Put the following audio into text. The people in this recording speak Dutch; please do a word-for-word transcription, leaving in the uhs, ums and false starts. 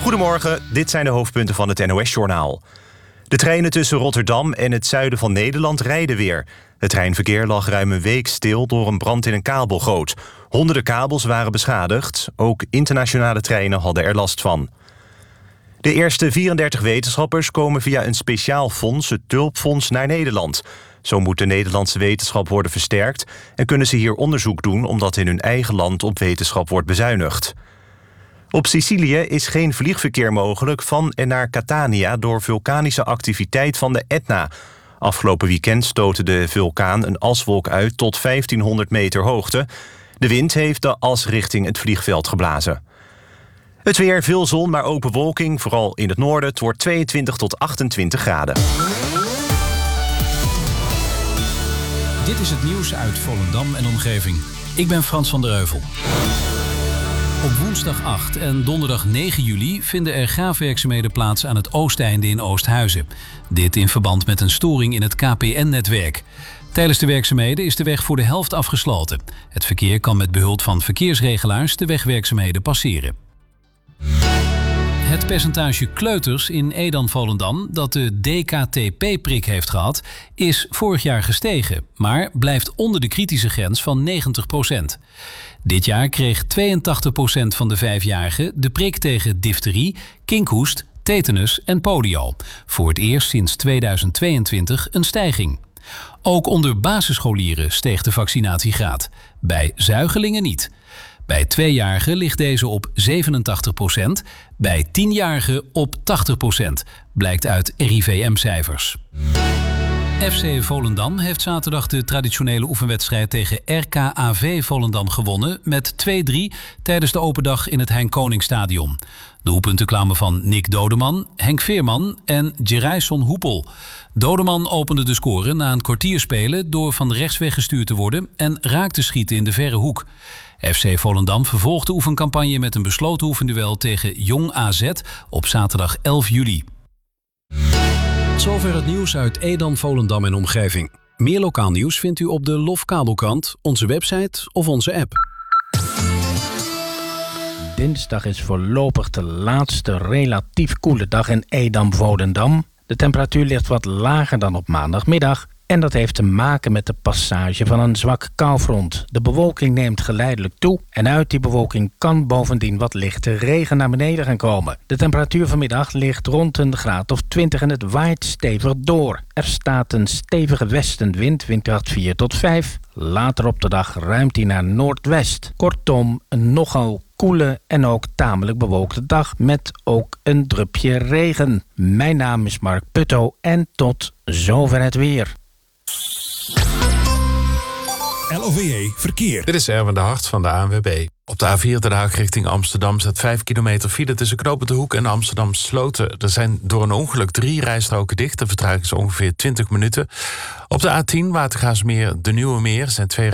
Goedemorgen, dit zijn de hoofdpunten van het N O S-journaal. De treinen tussen Rotterdam en het zuiden van Nederland rijden weer. Het treinverkeer lag ruim een week stil door een brand in een kabelgoot. Honderden kabels waren beschadigd. Ook internationale treinen hadden er last van. De eerste vierendertig wetenschappers komen via een speciaal fonds, het Tulpfonds, naar Nederland. Zo moet de Nederlandse wetenschap worden versterkt en kunnen ze hier onderzoek doen omdat in hun eigen land op wetenschap wordt bezuinigd. Op Sicilië is geen vliegverkeer mogelijk van en naar Catania door vulkanische activiteit van de Etna. Afgelopen weekend stootte de vulkaan een aswolk uit tot vijftienhonderd meter hoogte. De wind heeft de as richting het vliegveld geblazen. Het weer, veel zon, maar ook bewolking, vooral in het noorden. Het wordt tweeëntwintig tot achtentwintig graden. Dit is het nieuws uit Volendam en omgeving. Ik ben Frans van der Heuvel. Op woensdag acht en donderdag negen juli vinden er graafwerkzaamheden plaats aan het Oosteinde in Oosthuizen. Dit in verband met een storing in het K P N-netwerk. Tijdens de werkzaamheden is de weg voor de helft afgesloten. Het verkeer kan met behulp van verkeersregelaars de wegwerkzaamheden passeren. Het percentage kleuters in Edam-Volendam dat de D K T P-prik heeft gehad, is vorig jaar gestegen, maar blijft onder de kritische grens van negentig procent. Dit jaar kreeg tweeëntachtig procent van de vijfjarigen de prik tegen difterie, kinkhoest, tetanus en polio. Voor het eerst sinds tweeduizend tweeëntwintig een stijging. Ook onder basisscholieren steeg de vaccinatiegraad. Bij zuigelingen niet. Bij tweejarigen ligt deze op zevenentachtig procent, bij tienjarigen op tachtig procent, blijkt uit R I V M-cijfers. F C Volendam heeft zaterdag de traditionele oefenwedstrijd tegen R K A V Volendam gewonnen met twee drie tijdens de open dag in het Hein Koningsstadion. De doelpunten kwamen van Nick Dodeman, Henk Veerman en Gerayson Hoepel. Dodeman opende de score na een kwartier spelen door van rechts weggestuurd te worden en raakte schieten in de verre hoek. F C Volendam vervolgt de oefencampagne met een besloten oefenduel tegen Jong A Z op zaterdag elf juli. Zover het nieuws uit Edam, Volendam en omgeving. Meer lokaal nieuws vindt u op de Lof Kabelkrant, onze website of onze app. Dinsdag is voorlopig de laatste relatief koele dag in Edam-Volendam. De temperatuur ligt wat lager dan op maandagmiddag. En dat heeft te maken met de passage van een zwak koufront. De bewolking neemt geleidelijk toe en uit die bewolking kan bovendien wat lichte regen naar beneden gaan komen. De temperatuur vanmiddag ligt rond een graad of twintig en het waait stevig door. Er staat een stevige westenwind, windkracht vier tot vijf. Later op de dag ruimt die naar noordwest. Kortom, een nogal koele en ook tamelijk bewolkte dag met ook een drupje regen. Mijn naam is Mark Putto en tot zover het weer. L O V E Verkeer. Dit is Erwin de Hart van de A N W B. Op de A vier Den Haag richting Amsterdam staat vijf kilometer file tussen Knopend de Hoek en Amsterdam Sloten. Er zijn door een ongeluk drie rijstroken dicht. De vertraging is ongeveer twintig minuten. Op de A tien Watergraafsmeer de Nieuwe Meer zijn twee